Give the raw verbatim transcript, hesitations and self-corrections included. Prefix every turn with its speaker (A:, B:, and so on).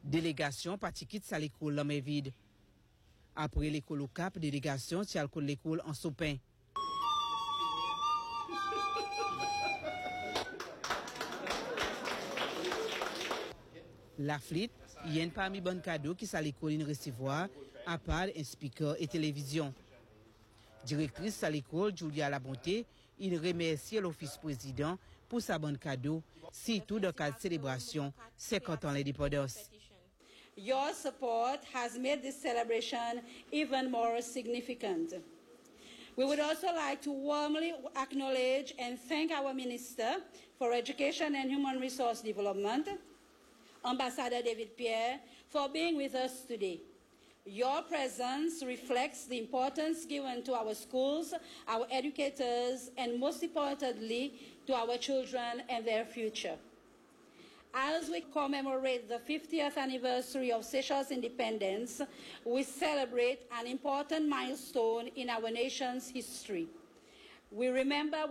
A: Délégation parti quitte sa l'école la main vide. Après l'école au Cap, délégation tient le l'école en Sopin. La flûte, il y a une parmi bon cadeau qui sa l'école in recevoir, à part un speaker et télévision. Directrice à l'école, Julia Labonté, il remercie l'office président pour sa bonne cadeau, surtout dans le cadre de célébration cinquante ans l'indépendance.
B: Your support has made this celebration even more significant. We would also like to warmly acknowledge and thank our Minister for Education and Human Resource Development, Ambassador David Pierre, for being with us today. Your presence reflects the importance given to our schools, our educators, and most importantly, to our children and their future. As we commemorate the fiftieth anniversary of Seychelles' independence, we celebrate an important milestone in our nation's history. We remember